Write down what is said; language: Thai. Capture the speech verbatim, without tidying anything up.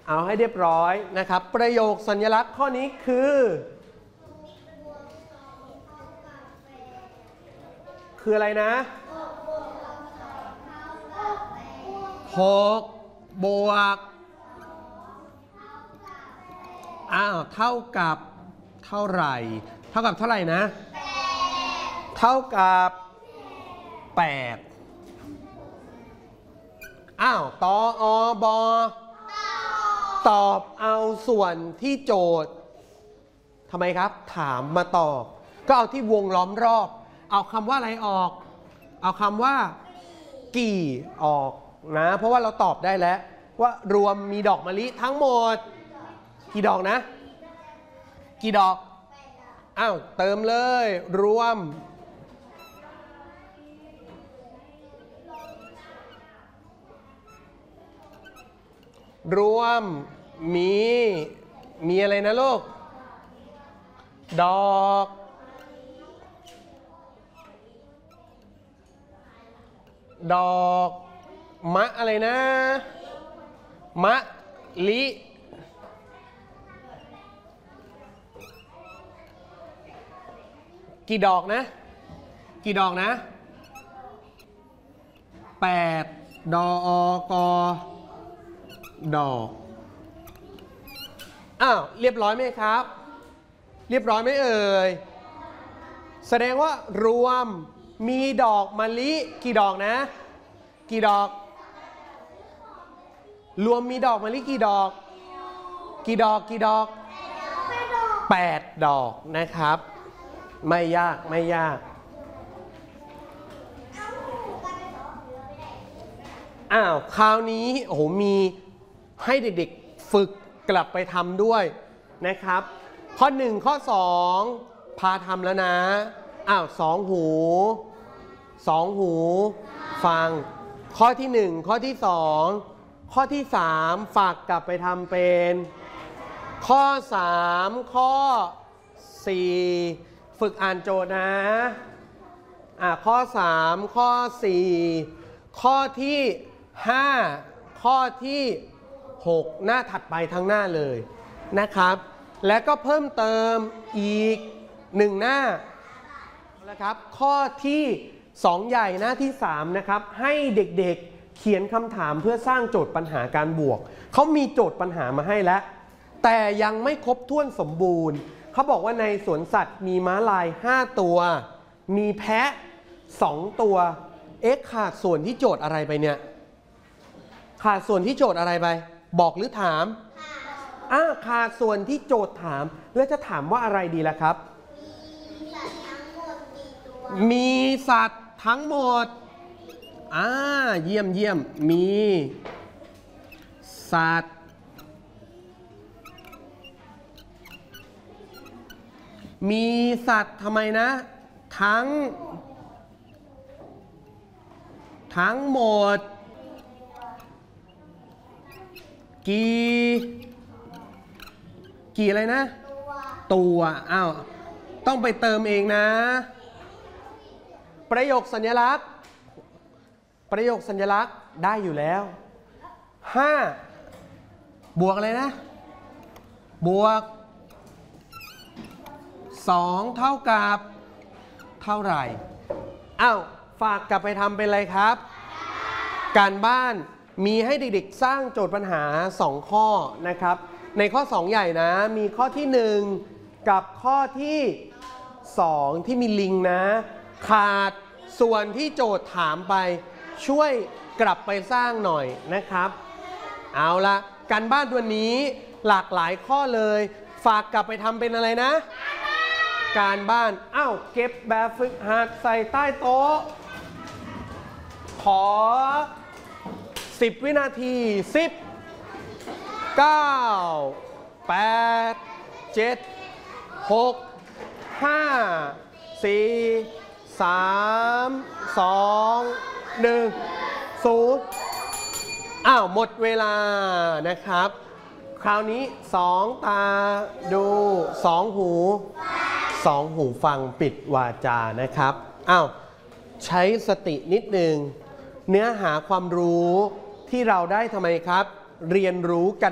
เอาให้เรียบร้อยนะครับประโยคสัญลักษณ์ข้อนี้คือคืออะไรนะหกบวกอ้าวเท่ากับเท่าไหร่เท่ากับเท่าไหร่นะเท่ากับแปดอ้าวตออบอตอบเอาส่วนที่โจทย์ทำไมครับถามมาตอบก็เอาที่วงล้อมรอบเอาคำว่าอะไรออกเอาคำว่ากี่ออกนะเพราะว่าเราตอบได้แล้วว่ารวมมีดอกมะลิทั้งหมดกี่ดอกนะกี่ดอกอ้าวเติมเลยรวมรวมมีมีอะไรนะลูกดอกดอกมะอะไรนะมะลิกี่ดอกนะกี่ดอกนะแปดดอกดอกอ้าวเรียบร้อยไหมครับเรียบร้อยไหมเอ่ยแสดงว่ารวมมีดอกมะลิกี่ดอกนะกี่ดอกรวมมีดอกมะลิกี่ดอกกี่ดอกกี่ดอกแปดดอกนะครับไม่ยากไม่ยากอ้าวคราวนี้โอ้โหมีให้เด็กๆฝึกกลับไปทำด้วยนะครับข้อหนึ่งข้อสองพาทำแล้วนะอ้าวสองหูสองหูฟังข้อที่หนึ่งข้อที่สองข้อที่สามฝากกลับไปทำเป็นข้อสามข้อสี่ฝึกอ่านโจทย์นะอ่าข้อสามข้อสี่ข้อที่ห้าข้อที่หกหน้าถัดไปทั้งหน้าเลยนะครับแล้วก็เพิ่มเติมอีกหนึ่งหน้านะครับข้อที่สองใหญ่หน้าที่สามนะครับให้เด็กๆเขียนคำถามเพื่อสร้างโจทย์ปัญหาการบวกเขามีโจทย์ปัญหามาให้แล้วแต่ยังไม่ครบถ้วนสมบูรณ์เขาบอกว่าในสวนสัตว์มีม้าลายห้าตัวมีแพะสองตัวเอ๊ะขาดส่วนที่โจทย์อะไรไปเนี่ยขาดส่วนที่โจทย์อะไรไปบอกหรือถามอ่าขาดส่วนที่โจทย์ถามแล้วจะถามว่าอะไรดีล่ะครับมีสัตว์ทั้งหมดอ่าเยี่ยมเยี่ยมมีสัตว์มีสัตว์ทำไมนะทั้งทั้งหมดกี่กี่อะไรนะตัวอ้าวต้องไปเติมเองนะประโยคสัญลักษณ์ประโยคสัญลักษณ์ได้อยู่แล้วห้าบวกอะไรนะบวกสองเท่ากับเท่าไหร่อ้าวฝากกลับไปทำเป็นอะไรครับการบ้านมีให้เด็กๆสร้างโจทย์ปัญหาสองข้อนะครับในข้อสองใหญ่นะมีข้อที่หนึ่งกับข้อที่สองที่มีลิงนะขาดส่วนที่โจทย์ถามไปช่วยกลับไปสร้างหน่อยนะครับเอาละการบ้านวันนี้หลากหลายข้อเลยฝากกลับไปทำเป็นอะไรนะการบ้านอ้าวเก็บแบบฝึกหัดใส่ใต้โต๊ะขอสิบวินาทีสิบ เก้า แปด เจ็ด หก ห้า สี่ สาม สอง หนึ่ง ศูนย์อ้าวหมดเวลานะครับคราวนี้สองตาดูสองหูสองหูฟังปิดวาจานะครับอ้าวใช้สตินิดนึงเนื้อหาความรู้ที่เราได้ทำไมครับเรียนรู้กัน